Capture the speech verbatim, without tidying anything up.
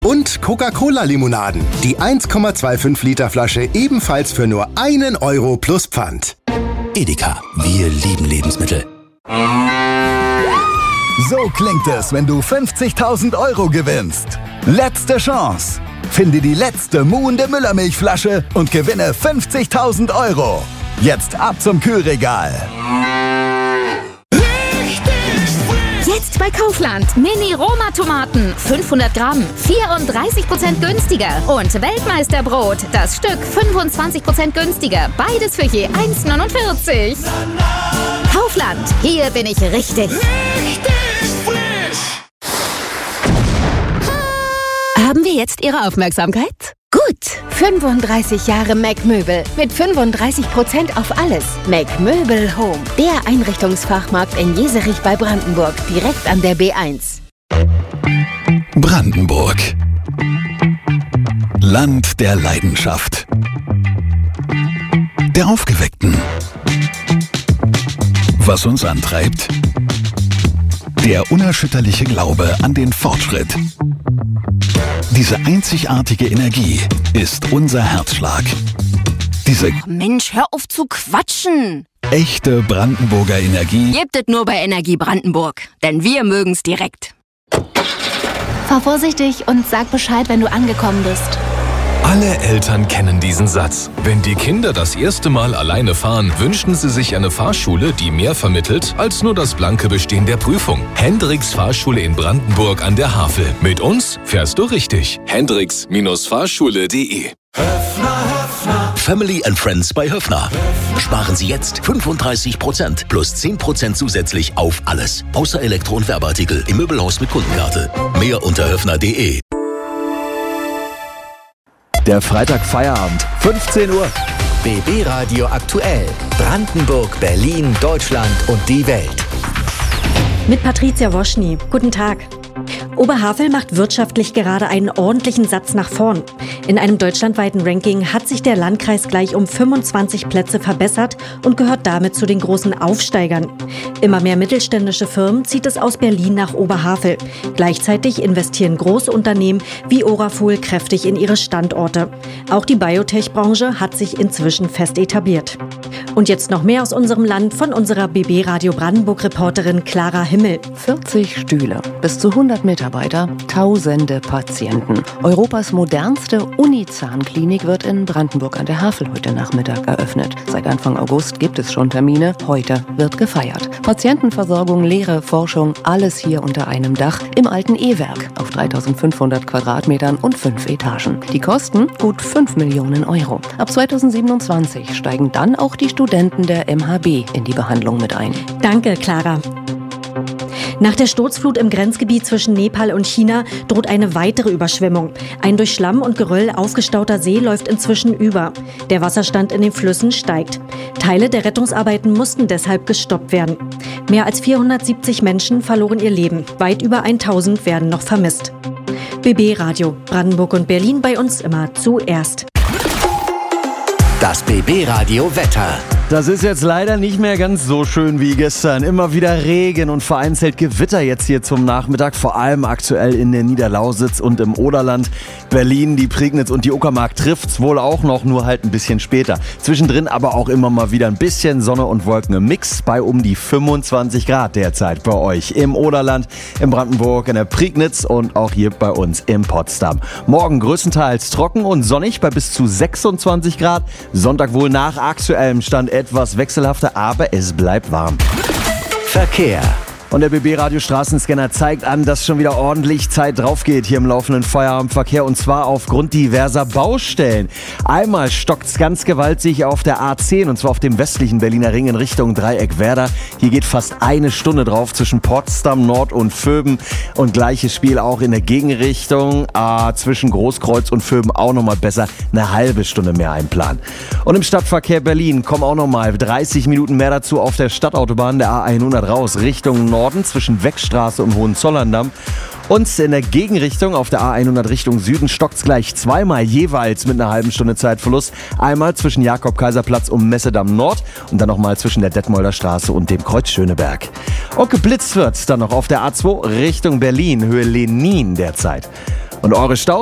Und Coca-Cola-Limonaden. Die eins Komma fünfundzwanzig Liter Flasche ebenfalls für nur einen Euro plus Pfand. Edeka, wir lieben Lebensmittel. So klingt es, wenn du fünfzigtausend Euro gewinnst. Letzte Chance. Finde die letzte muhende Müllermilchflasche und gewinne fünfzigtausend Euro. Jetzt ab zum Kühlregal. Jetzt bei Kaufland. Mini-Roma-Tomaten. fünfhundert Gramm. vierunddreißig Prozent günstiger. Und Weltmeisterbrot. Das Stück fünfundzwanzig Prozent günstiger. Beides für je eins neunundvierzig. Kaufland. Hier bin ich richtig. Richtig frisch. Haben wir jetzt Ihre Aufmerksamkeit? Gut. fünfunddreißig Jahre Mac Möbel mit fünfunddreißig Prozent auf alles. Mac Möbel Home. Der Einrichtungsfachmarkt in Jeserich bei Brandenburg. Direkt an der B eins. Brandenburg. Land der Leidenschaft. Der Aufgeweckten. Was uns antreibt? Der unerschütterliche Glaube an den Fortschritt. Diese einzigartige Energie ist unser Herzschlag. Diese Mensch, hör auf zu quatschen! echte Brandenburger Energie Gebt es nur bei Energie Brandenburg, denn wir mögen's direkt. Fahr vorsichtig und sag Bescheid, wenn du angekommen bist. Alle Eltern kennen diesen Satz. Wenn die Kinder das erste Mal alleine fahren, wünschen sie sich eine Fahrschule, die mehr vermittelt als nur das blanke Bestehen der Prüfung. Hendricks Fahrschule in Brandenburg an der Havel. Mit uns fährst du richtig. Hendricks Fahrschule punkt de. Family and Friends bei Höffner. Sparen Sie jetzt fünfunddreißig Prozent plus zehn Prozent zusätzlich auf alles. Außer Elektro- und Werbeartikel im Möbelhaus mit Kundenkarte. Mehr unter höffner punkt de. Der Freitag-Feierabend, fünfzehn Uhr. B B Radio aktuell. Brandenburg, Berlin, Deutschland und die Welt. Mit Patricia Woschny. Guten Tag. Oberhavel macht wirtschaftlich gerade einen ordentlichen Satz nach vorn. In einem deutschlandweiten Ranking hat sich der Landkreis gleich um fünfundzwanzig Plätze verbessert und gehört damit zu den großen Aufsteigern. Immer mehr mittelständische Firmen zieht es aus Berlin nach Oberhavel. Gleichzeitig investieren große Unternehmen wie Orafol kräftig in ihre Standorte. Auch die Biotech-Branche hat sich inzwischen fest etabliert. Und jetzt noch mehr aus unserem Land von unserer B B Radio Brandenburg-Reporterin Clara Himmel. vierzig Stühle, bis zu hundert Mitarbeiter, tausende Patienten. Europas modernste Uni-Zahnklinik wird in Brandenburg an der Havel heute Nachmittag eröffnet. Seit Anfang August gibt es schon Termine, heute wird gefeiert. Patientenversorgung, Lehre, Forschung, alles hier unter einem Dach im alten E-Werk auf dreitausendfünfhundert Quadratmetern und fünf Etagen. Die Kosten gut fünf Millionen Euro. Ab zweitausendsiebenundzwanzig steigen dann auch die Studenten der M H B in die Behandlung mit ein. Danke, Clara. Nach der Sturzflut im Grenzgebiet zwischen Nepal und China droht eine weitere Überschwemmung. Ein durch Schlamm und Geröll aufgestauter See läuft inzwischen über. Der Wasserstand in den Flüssen steigt. Teile der Rettungsarbeiten mussten deshalb gestoppt werden. Mehr als vierhundertsiebzig Menschen verloren ihr Leben. Weit über tausend werden noch vermisst. B B Radio, Brandenburg und Berlin bei uns immer zuerst. Das B B Radio Wetter. Das ist jetzt leider nicht mehr ganz so schön wie gestern. Immer wieder Regen und vereinzelt Gewitter jetzt hier zum Nachmittag, vor allem aktuell in der Niederlausitz und im Oderland. Berlin, die Prignitz und die Uckermark trifft's wohl auch noch, nur halt ein bisschen später. Zwischendrin aber auch immer mal wieder ein bisschen Sonne und Wolken im Mix bei um die fünfundzwanzig Grad derzeit bei euch im Oderland, in Brandenburg, in der Prignitz und auch hier bei uns in Potsdam. Morgen größtenteils trocken und sonnig bei bis zu sechsundzwanzig Grad. Sonntag wohl nach aktuellem Stand etwas wechselhafter, aber es bleibt warm. Verkehr. Und der B B Radio Straßenscanner zeigt an, dass schon wieder ordentlich Zeit drauf geht hier im laufenden Feierabendverkehr, und zwar aufgrund diverser Baustellen. Einmal stockt's ganz gewaltig auf der A zehn, und zwar auf dem westlichen Berliner Ring in Richtung Dreieck-Werder. Hier geht fast eine Stunde drauf zwischen Potsdam Nord und Vöben, und gleiches Spiel auch in der Gegenrichtung äh, zwischen Großkreuz und Vöben auch nochmal besser eine halbe Stunde mehr einplanen. Und im Stadtverkehr Berlin kommen auch nochmal dreißig Minuten mehr dazu auf der Stadtautobahn der A hundert raus Richtung Nord. Zwischen Weckstraße und Hohenzollerndamm. Und in der Gegenrichtung auf der A hundert Richtung Süden stockt's gleich zweimal jeweils mit einer halben Stunde Zeitverlust. Einmal zwischen Jakob-Kaiser-Platz und Messedamm Nord und dann nochmal zwischen der Detmolder Straße und dem Kreuz Schöneberg. Und geblitzt wird dann noch auf der A zwei Richtung Berlin, Höhe Lenin derzeit. Und eure Staus